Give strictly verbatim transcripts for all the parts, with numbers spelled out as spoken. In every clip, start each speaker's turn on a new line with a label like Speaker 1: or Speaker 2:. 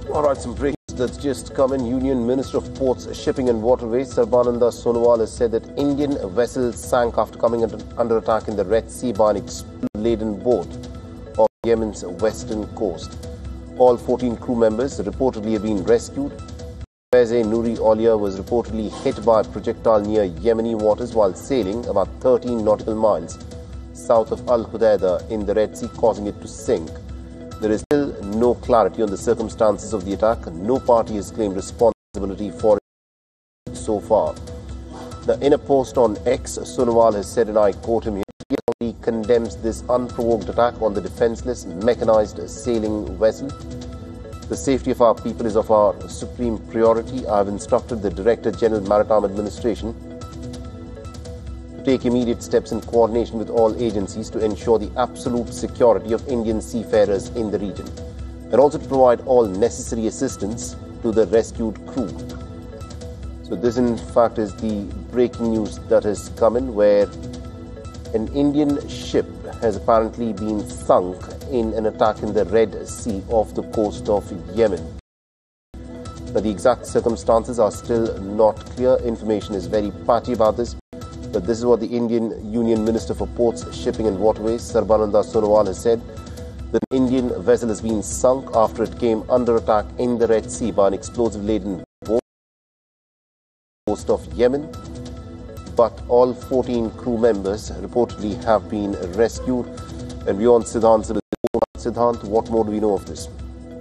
Speaker 1: All right, some breaks that's just come in. Union Minister of Ports, Shipping and Waterways, Sarbananda Sonowal, has said that Indian vessel sank after coming under, under attack in the Red Sea by an explosive-laden boat off Yemen's western coast. All fourteen crew members reportedly have been rescued. Faize Noori Aulia was reportedly hit by a projectile near Yemeni waters while sailing about thirteen nautical miles south of Al Hudaydah in the Red Sea, causing it to sink. There is still no clarity on the circumstances of the attack. No party has claimed responsibility for it so far. The in a post on X, Sonowal has said, and I quote him here, he condemns this unprovoked attack on the defenseless, mechanized sailing vessel. The safety of our people is of our supreme priority. I have instructed the Director General Maritime Administration to take immediate steps in coordination with all agencies to ensure the absolute security of Indian seafarers in the region, and also to provide all necessary assistance to the rescued crew. So this in fact is the breaking news that has come in, where an Indian ship has apparently been sunk in an attack in the Red Sea off the coast of Yemen. But the exact circumstances are still not clear. Information is very patchy about this. But this is what the Indian Union Minister for Ports, Shipping and Waterways, Sarbananda Sonowal, has said. The Indian vessel has been sunk after it came under attack in the Red Sea by an explosive-laden boat off the coast of Yemen. But all fourteen crew members reportedly have been rescued. And beyond Siddhant, Siddhant, what more do we know of this?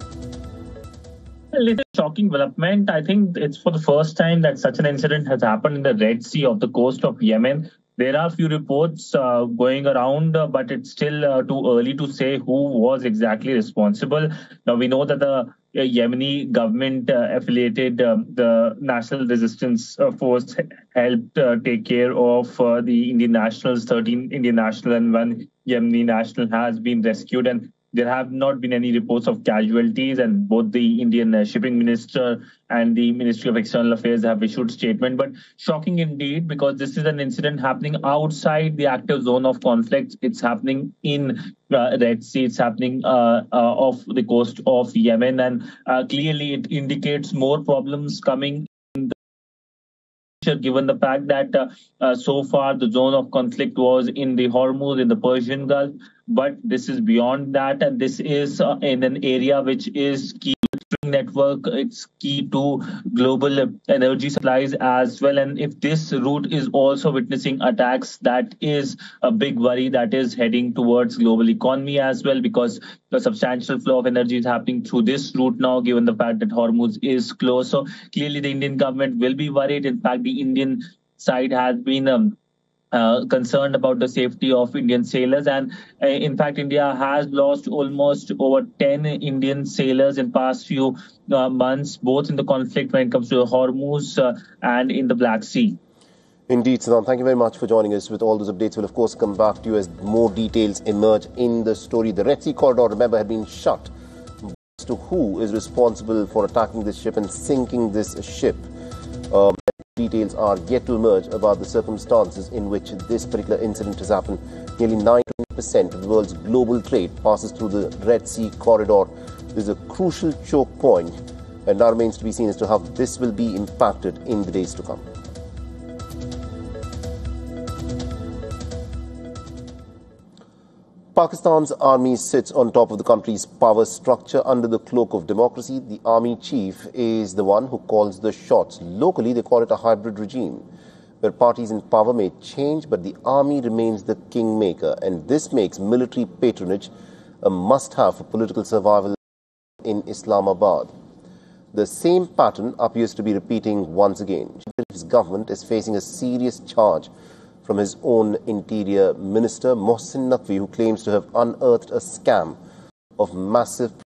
Speaker 2: Well, it is a shocking development. I think it's for the first time that such an incident has happened in the Red Sea off the coast of Yemen. There are a few reports uh, going around, uh, but it's still uh, too early to say who was exactly responsible. Now, we know that the uh, Yemeni government uh, affiliated uh, the National Resistance uh, Force helped uh, take care of uh, the Indian nationals. thirteen Indian national and one Yemeni national has been rescued, and there have not been any reports of casualties, and both the Indian uh, shipping minister and the Ministry of External Affairs have issued statement. But shocking indeed, because this is an incident happening outside the active zone of conflict. It's happening in uh, Red Sea. It's happening uh, uh, off the coast of Yemen, and uh, clearly it indicates more problems coming in the future, given the fact that uh, uh, so far the zone of conflict was in the Hormuz, in the Persian Gulf. But this is beyond that, and this is uh, in an area which is key to the network. It's key to global energy supplies as well. And if this route is also witnessing attacks, that is a big worry that is heading towards global economy as well, because the substantial flow of energy is happening through this route now, given the fact that Hormuz is closed. So clearly the Indian government will be worried. In fact, the Indian side has been um, Uh, concerned about the safety of Indian sailors, and uh, in fact India has lost almost over ten Indian sailors in past few uh, months, both in the conflict when it comes to Hormuz uh, and in the Black Sea.
Speaker 1: Indeed, Siddhant, thank you very much for joining us with all those updates. We'll of course come back to you as more details emerge in the story. The Red Sea corridor, remember, had been shut. As to who is responsible for attacking this ship and sinking this ship, um, details are yet to emerge about the circumstances in which this particular incident has happened. Nearly ninety percent of the world's global trade passes through the Red Sea corridor. This is a crucial choke point, and now remains to be seen as to how this will be impacted in the days to come. Pakistan's army sits on top of the country's power structure under the cloak of democracy. The army chief is the one who calls the shots. Locally, they call it a hybrid regime, where parties in power may change, but the army remains the kingmaker. And this makes military patronage a must-have for political survival in Islamabad. The same pattern appears to be repeating once again. His government is facing a serious charge from his own interior minister, Mohsin Naqvi, who claims to have unearthed a scam of massive